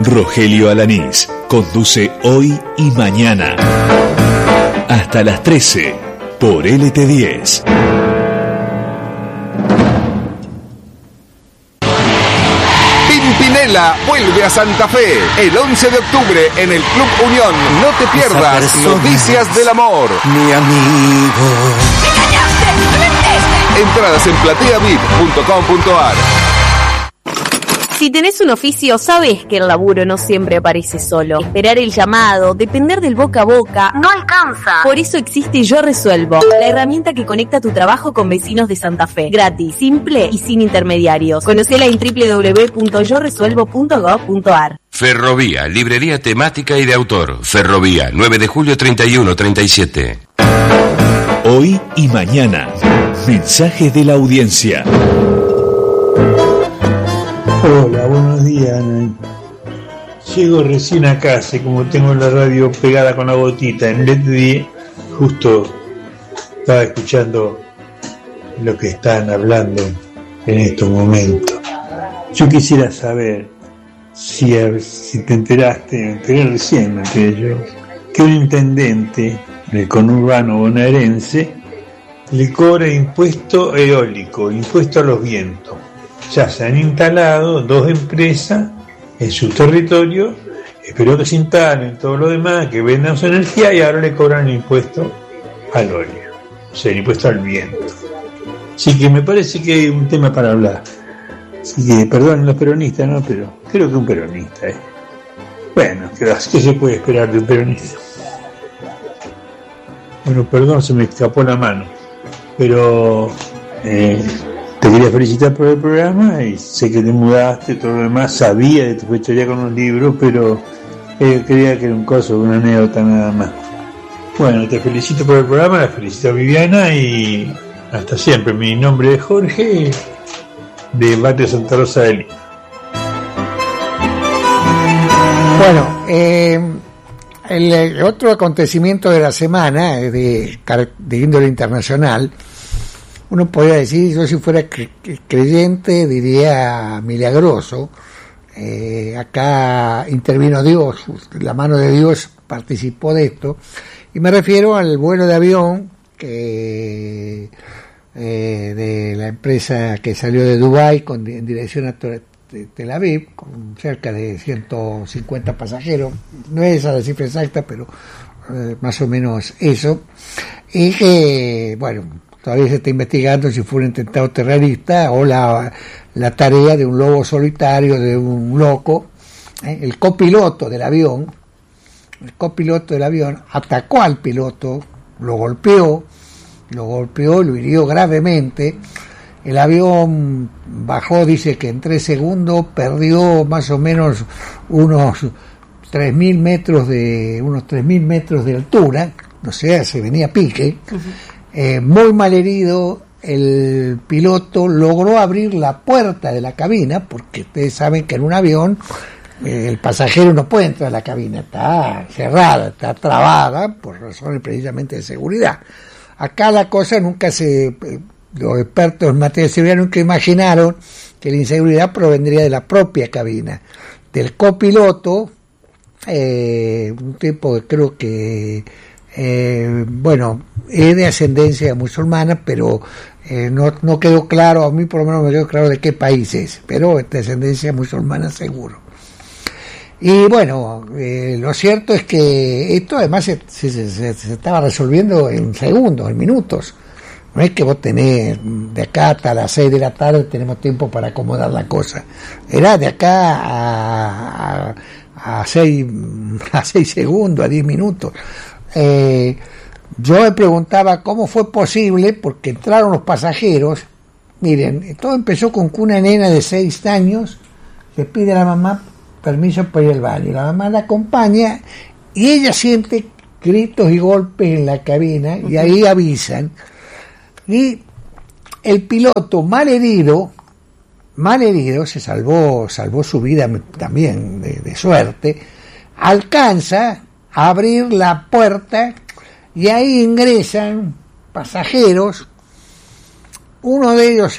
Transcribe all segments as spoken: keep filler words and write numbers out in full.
Rogelio Alanís conduce Hoy y Mañana. Hasta las trece por L T diez. Pimpinela vuelve a Santa Fe el once de octubre en el Club Unión. No te pierdas Noticias del Amor. Mi amigo. Entradas en platea vip punto com punto a r. Si tenés un oficio, sabés que el laburo no siempre aparece solo. Esperar el llamado, depender del boca a boca, no alcanza. Por eso existe Yo Resuelvo, la herramienta que conecta tu trabajo con vecinos de Santa Fe. Gratis, simple y sin intermediarios. Conocela en doble u doble u doble u punto yo resuelvo punto gob punto a r. Ferrovía, librería temática y de autor. Ferrovía, nueve de julio treinta y uno treinta y siete. Hoy y Mañana. Mensajes de la audiencia. Hola, buenos días, Ana. Llego recién a casa y como tengo la radio pegada con la gotita en L T diez, justo estaba escuchando lo que están hablando en estos momentos. Yo quisiera saber si, si te enteraste, me enteré recién, me enteré yo, que un intendente del conurbano bonaerense le cobra impuesto eólico, impuesto a los vientos. Ya se han instalado dos empresas en su territorio, espero que se instalen todo lo demás, que vendan su energía y ahora le cobran el impuesto al óleo, o sea, el impuesto al viento. Así que me parece que hay un tema para hablar. Así que perdonen los peronistas, ¿no? Pero creo que un peronista, ¿eh? Bueno, ¿qué se puede esperar de un peronista? Bueno, perdón, se me escapó la mano, pero... Eh, Te quería felicitar por el programa y sé que te mudaste, todo lo demás, sabía de tu fechoría con los libros, pero eh, creía que era un caso, una anécdota nada más. Bueno, te felicito por el programa, la felicito a Viviana y hasta siempre. Mi nombre es Jorge, de Barrio Santa Rosa de Lima. Bueno, eh, el, el otro acontecimiento de la semana, eh, de, de índole internacional, uno podría decir, yo si fuera creyente diría milagroso, eh, acá intervino Dios, la mano de Dios participó de esto, y me refiero al vuelo de avión que eh, de la empresa que salió de Dubái con, en dirección a Tel Aviv, con cerca de ciento cincuenta pasajeros, no es esa la cifra exacta, pero eh, más o menos eso, y que, bueno, todavía se está investigando si fue un atentado terrorista o la, la tarea de un lobo solitario, de un loco. ¿eh? El copiloto del avión, el copiloto del avión atacó al piloto, lo golpeó, lo golpeó, lo hirió gravemente. El avión bajó, dice que en tres segundos perdió más o menos unos tres mil metros de unos tres mil metros de altura, o sea, se venía a pique. Uh-huh. Eh, muy mal herido, el piloto logró abrir la puerta de la cabina, porque ustedes saben que en un avión eh, el pasajero no puede entrar a la cabina, está cerrada, está trabada por razones precisamente de seguridad. Acá la cosa nunca se, eh, los expertos en materia de seguridad nunca imaginaron que la inseguridad provendría de la propia cabina, del copiloto, eh, un tipo que creo que Eh, bueno, es de ascendencia musulmana, pero eh, no, no quedó claro, a mí por lo menos me quedó claro de qué país es, pero es de ascendencia musulmana seguro. Y bueno, eh, lo cierto es que esto además se, se, se, se estaba resolviendo en segundos, en minutos. No es que vos tenés de acá hasta las seis de la tarde tenemos tiempo para acomodar la cosa. Era de acá a, a, a seis a seis segundos, a diez minutos. Eh, yo me preguntaba cómo fue posible, porque entraron los pasajeros. Miren, todo empezó con que una nena de seis años le pide a la mamá permiso para ir al baño, la mamá la acompaña y ella siente gritos y golpes en la cabina y ahí avisan, y el piloto mal herido mal herido se salvó salvó su vida también de, de suerte, alcanza a abrir la puerta y ahí ingresan pasajeros. Uno de ellos es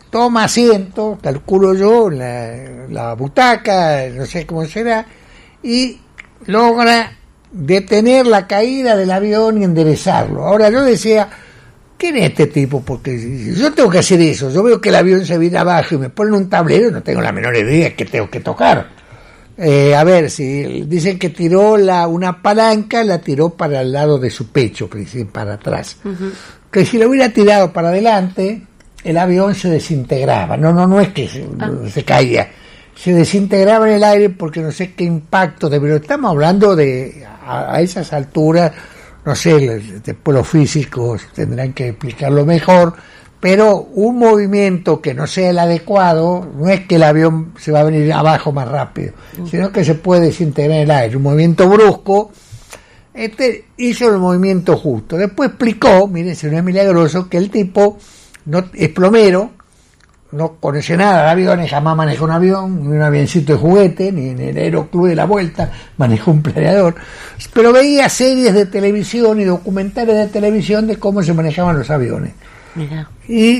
toma asiento, calculo yo, la, la butaca, no sé cómo será, y logra detener la caída del avión y enderezarlo. Ahora yo decía, ¿quién es este tipo? Porque yo tengo que hacer eso, yo veo que el avión se viene abajo y me ponen un tablero, no tengo la menor idea que tengo que tocar. Eh, a ver, si dicen que tiró la una palanca, la tiró para el lado de su pecho, para atrás. Uh-huh. Que si lo hubiera tirado para adelante, el avión se desintegraba. No, no, no es que se, ah. se caía, se desintegraba en el aire porque no sé qué impacto de, pero estamos hablando de a, a esas alturas, no sé, después los físicos tendrán que explicarlo mejor, pero un movimiento que no sea el adecuado, no es que el avión se va a venir abajo más rápido, uh-huh. sino que se puede desintegrar en el aire. Un movimiento brusco, este hizo el movimiento justo. Después explicó, miren, si no es milagroso, que el tipo no es plomero, no conoce nada de aviones, jamás manejó un avión, ni un avioncito de juguete, ni en el Aeroclub de la Vuelta manejó un planeador, pero veía series de televisión y documentales de televisión de cómo se manejaban los aviones. Mira. Y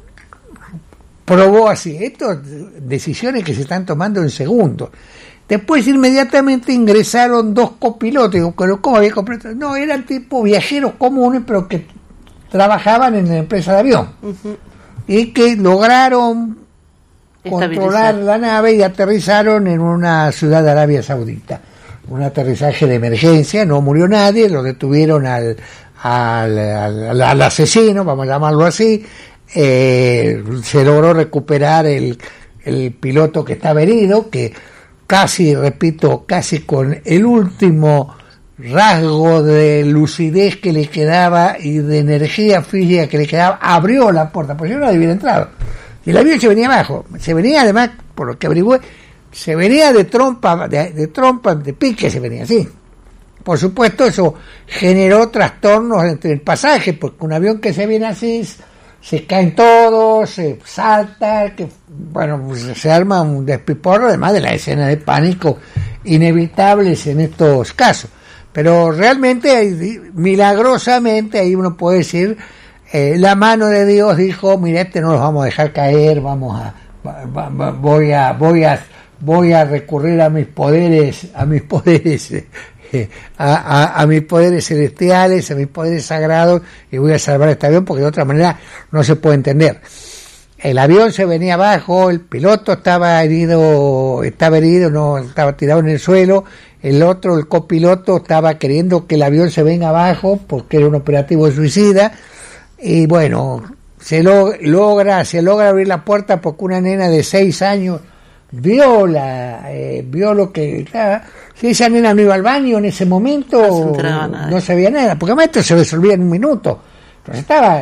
probó así. Estas decisiones que se están tomando en segundos. Después inmediatamente ingresaron dos copilotos. Digo, pero ¿cómo había copilotos? No, eran tipo viajeros comunes, pero que trabajaban en la empresa de avión. Uh-huh. Y que lograron controlar la nave y aterrizaron en una ciudad de Arabia Saudita. Un aterrizaje de emergencia, no murió nadie, lo detuvieron al Al, al, al asesino, vamos a llamarlo así. Eh, se logró recuperar el, el piloto que estaba herido, que casi, repito, casi con el último rasgo de lucidez que le quedaba y de energía física que le quedaba, abrió la puerta, porque yo no había entrado. Y el avión se venía abajo, se venía además, por lo que averigüé, se venía de trompa, de, de trompa, de pique se venía así. Por supuesto, eso generó trastornos entre el pasaje, porque un avión que se viene así, se caen todos, se salta, que bueno, pues se arma un despiporro, además de la escena de pánico inevitables en estos casos. Pero realmente, milagrosamente, ahí uno puede decir, eh, la mano de Dios dijo, mira, este no los vamos a dejar caer, vamos a, va, va, voy a, voy a, voy a recurrir a mis poderes, a mis poderes. A, a, a mis poderes celestiales, a mis poderes sagrados, y voy a salvar este avión porque de otra manera no se puede entender. El avión se venía abajo, el piloto estaba herido, estaba herido, no estaba tirado en el suelo, el otro, el copiloto, estaba queriendo que el avión se venga abajo porque era un operativo suicida, y bueno, se lo, logra, se logra abrir la puerta porque una nena de seis años vio la, eh, vio lo que estaba. Si esa nena no iba al baño en ese momento, no, se nada. no sabía nada, porque además esto se resolvía en un minuto. Entonces estaba,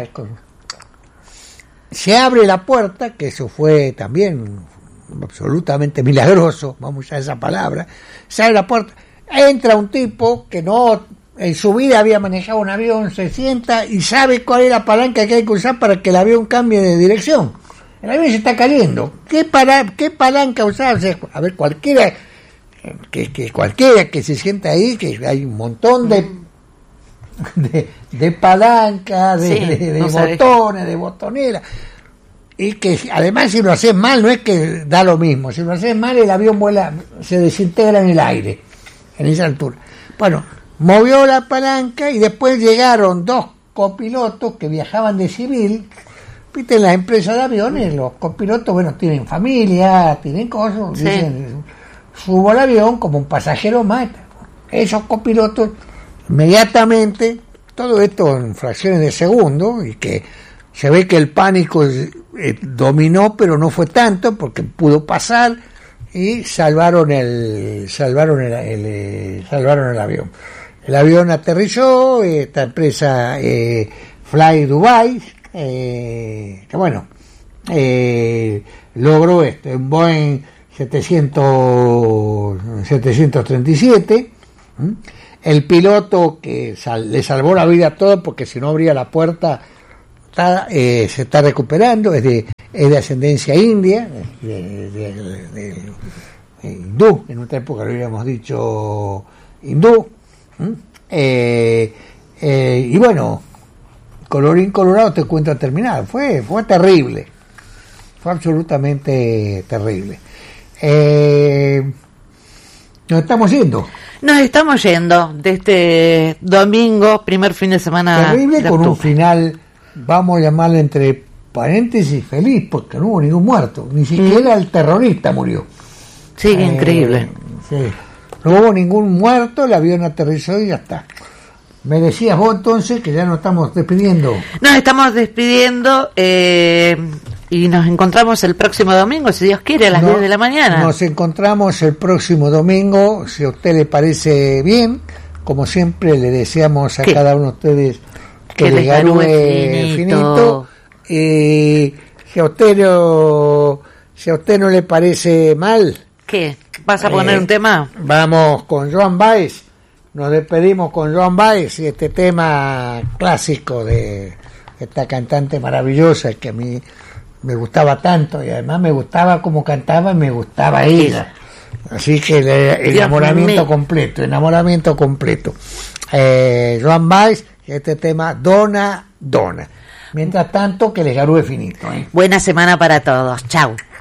se abre la puerta, que eso fue también absolutamente milagroso, vamos a usar esa palabra, se abre la puerta, entra un tipo que no en su vida había manejado un avión, se sienta y sabe cuál es la palanca que hay que usar para que el avión cambie de dirección. El avión se está cayendo. ¿Qué, para, qué palanca usar? O sea, a ver, cualquiera que, que cualquiera que se sienta ahí, que hay un montón de de, de palancas, de, sí, de, de no botones, de botoneras, y que además si lo haces mal no es que da lo mismo, si lo haces mal el avión vuela, se desintegra en el aire, en esa altura. Bueno, movió la palanca y después llegaron dos copilotos que viajaban de civil. Viste, en las empresas de aviones los copilotos, bueno, tienen familia, tienen cosas, sí. Dicen, subo al avión como un pasajero más. Esos copilotos inmediatamente, todo esto en fracciones de segundo, y que se ve que el pánico eh, dominó, pero no fue tanto porque pudo pasar y salvaron el salvaron el, el, el salvaron el avión. El avión aterrizó, esta empresa eh, Fly Dubai, eh, que bueno, eh, logró esto, un Boeing setecientos treinta y siete. ¿Mm? El piloto que sal, le salvó la vida a todos, porque si no abría la puerta, está, eh, se está recuperando, es de, es de ascendencia india, de, de, de, de, de hindú, en otra época lo habíamos dicho hindú. ¿Mm? Eh, eh, y bueno, colorín colorado te cuento terminado, fue, fue terrible. fue absolutamente terrible. Eh, nos estamos yendo. Nos estamos yendo de este domingo, primer fin de semana. Terrible, de con octubre. un final, vamos a llamarle entre paréntesis, feliz, porque no hubo ningún muerto, ni siquiera mm. el terrorista murió. Sí, eh, increíble. Sí. No hubo ningún muerto, el avión aterrizó y ya está. Me decías vos entonces que ya nos estamos despidiendo. Nos estamos despidiendo eh, y nos encontramos el próximo domingo, si Dios quiere, a las no, diez de la mañana. Nos encontramos el próximo domingo, si a usted le parece bien. Como siempre, le deseamos a ¿Qué? cada uno de ustedes que, que le garúe finito. finito. Eh, si, a usted no, si a usted no le parece mal... ¿Qué? ¿Vas a poner eh, un tema? Vamos con Joan Baez. Nos despedimos con Joan Baez y este tema clásico de esta cantante maravillosa que a mí me gustaba tanto y además me gustaba como cantaba y me gustaba ella. Así que el, el enamoramiento completo, enamoramiento completo. Eh, Joan Baez y este tema Dona, Dona. Mientras tanto, que les garúe finito. ¿eh? Buena semana para todos. Chau.